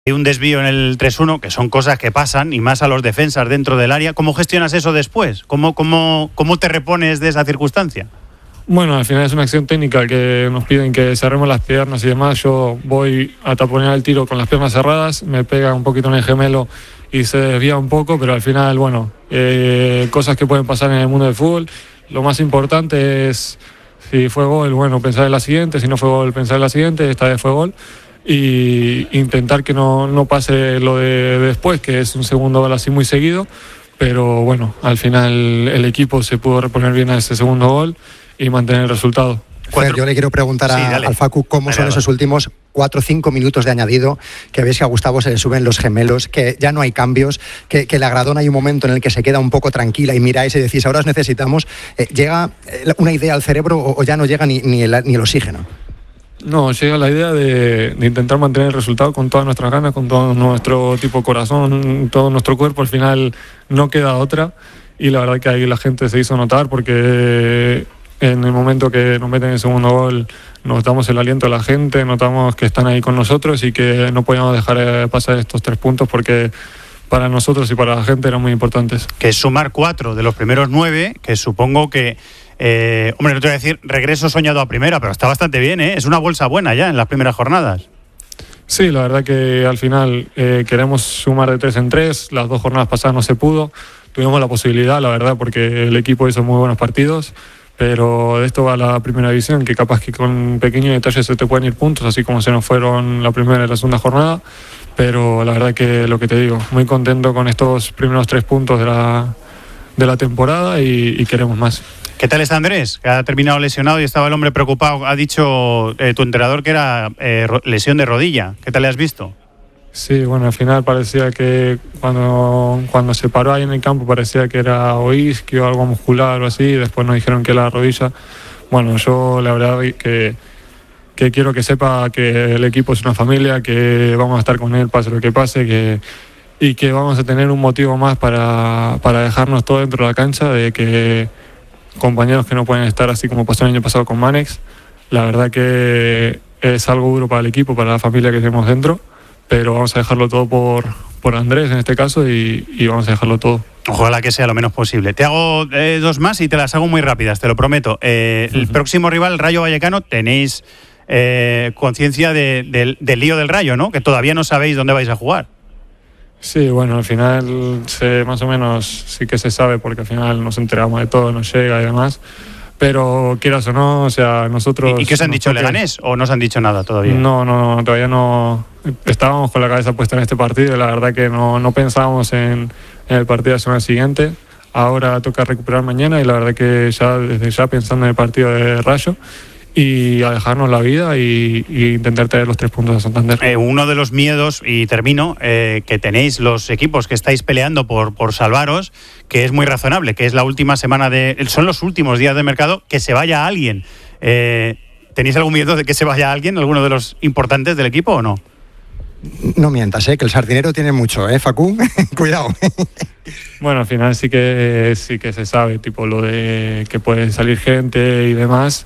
Hay un desvío en el 3-1, que son cosas que pasan, y más a los defensas dentro del área. ¿Cómo gestionas eso después? ¿Cómo te repones de esa circunstancia? Bueno, al final es una acción técnica que nos piden que cerremos las piernas y demás. Yo voy a taponear el tiro con las piernas cerradas, me pega un poquito en el gemelo y se desvía un poco, pero al final, bueno, cosas que pueden pasar en el mundo del fútbol. Lo más importante es, si fue gol, bueno, pensar en la siguiente, si no fue gol, pensar en la siguiente, esta vez fue gol. Y intentar que no pase lo de después, que es un segundo gol así muy seguido, pero bueno, al final el equipo se pudo reponer bien a ese segundo gol y mantener el resultado. Fer, yo le quiero preguntar al Facu cómo son esos últimos 4 o 5 minutos de añadido, que ves que a Gustavo se le suben los gemelos, que ya no hay cambios, que la Gradona hay un momento en el que se queda un poco tranquila y miráis y decís, ahora os necesitamos. ¿Llega una idea al cerebro o ya no llega ni el oxígeno? No, llega la idea de intentar mantener el resultado con todas nuestras ganas, con todo nuestro tipo corazón, todo nuestro cuerpo. Al final no queda otra y la verdad que ahí la gente se hizo notar, porque en el momento que nos meten el segundo gol notamos el aliento de la gente, notamos que están ahí con nosotros y que no podíamos dejar pasar estos 3 puntos, porque para nosotros y para la gente eran muy importantes. Que es sumar 4 de los primeros 9, que supongo que hombre, no te voy a decir regreso soñado a primera, pero está bastante bien, ¿eh? Es una bolsa buena ya en las primeras jornadas. Sí, la verdad que al final queremos sumar de 3 en 3. Las 2 jornadas pasadas no se pudo. Tuvimos la posibilidad, la verdad, porque el equipo hizo muy buenos partidos, pero de esto va la primera división, que capaz que con pequeños detalles se te pueden ir puntos, así como se nos fueron la primera y la segunda jornada. Pero la verdad que lo que te digo, muy contento con estos primeros 3 puntos de la temporada y queremos más. ¿Qué tal está Andrés? Que ha terminado lesionado y estaba el hombre preocupado. Ha dicho tu entrenador que era lesión de rodilla. ¿Qué tal le has visto? Sí, bueno, al final parecía que cuando se paró ahí en el campo parecía que era o isquio o algo muscular o así, y después nos dijeron que era la rodilla. Bueno, yo la verdad que quiero que sepa que el equipo es una familia, que vamos a estar con él pase lo que pase, y que vamos a tener un motivo más para dejarnos todo dentro de la cancha, de que compañeros que no pueden estar, así como pasó el año pasado con Manex. La verdad que es algo duro para el equipo, para la familia que tenemos dentro, pero vamos a dejarlo todo por Andrés en este caso y vamos a dejarlo todo. Ojalá que sea lo menos posible. Te hago 2 más y te las hago muy rápidas, te lo prometo. El próximo rival, Rayo Vallecano, tenéis conciencia del lío del Rayo, ¿no? Que todavía no sabéis dónde vais a jugar. Sí, bueno, al final más o menos sí que se sabe, porque al final nos enteramos de todo, nos llega y demás, pero quieras o no, o sea, nosotros... ¿Y qué os han dicho, Leganés, o no os han dicho nada todavía? No, todavía no. Estábamos con la cabeza puesta en este partido y la verdad que no pensábamos en el partido de la semana siguiente. Ahora toca recuperar mañana y la verdad que desde ya pensando en el partido de Rayo y a dejarnos la vida y intentar traer los 3 puntos a Santander. Uno de los miedos, y termino, que tenéis los equipos que estáis peleando por salvaros, que es muy razonable, que es la última semana son los últimos días de mercado, que se vaya alguien. ¿Tenéis algún miedo de que se vaya alguien, alguno de los importantes del equipo o no? No mientas, que el sardinero tiene mucho, Facu. Cuidado. Bueno, al final sí que se sabe, tipo lo de que puede salir gente y demás.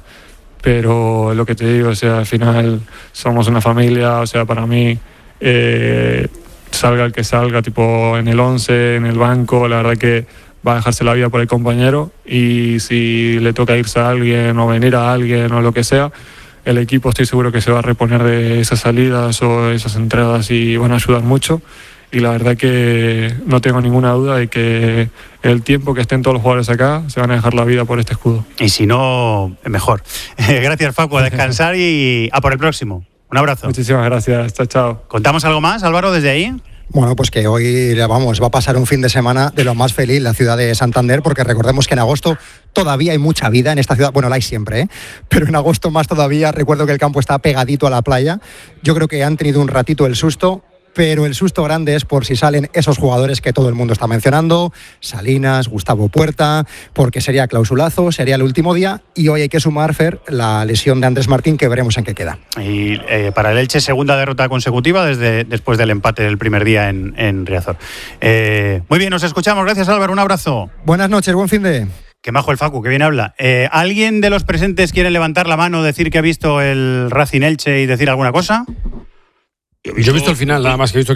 Pero lo que te digo, o sea, al final somos una familia, o sea, para mí, salga el que salga, tipo en el 11, en el banco, la verdad que va a dejarse la vida por el compañero, y si le toca irse a alguien o venir a alguien o lo que sea, el equipo estoy seguro que se va a reponer de esas salidas o esas entradas y van a ayudar mucho. Y la verdad que no tengo ninguna duda de que el tiempo que estén todos los jugadores acá se van a dejar la vida por este escudo. Y si no, mejor. Gracias, Facu, a descansar y a por el próximo. Un abrazo. Muchísimas gracias, chao. ¿Contamos algo más, Álvaro, desde ahí? Bueno, pues que hoy va a pasar un fin de semana de lo más feliz la ciudad de Santander, porque recordemos que en agosto todavía hay mucha vida en esta ciudad. Bueno, la hay siempre, pero en agosto más todavía. Recuerdo que el campo está pegadito a la playa. Yo creo que han tenido un ratito el susto, pero el susto grande es por si salen esos jugadores que todo el mundo está mencionando, Salinas, Gustavo Puerta, porque sería clausulazo, sería el último día, y hoy hay que sumar, Fer, la lesión de Andrés Martín, que veremos en qué queda. Y para el Elche, segunda derrota consecutiva después del empate del primer día en Riazor. Muy bien, nos escuchamos. Gracias, Álvaro, un abrazo. Buenas noches, buen fin de... Qué majo el Facu, que bien habla. ¿Alguien de los presentes quiere levantar la mano, decir que ha visto el Racing Elche y decir alguna cosa? Yo he visto el final, nada más que he visto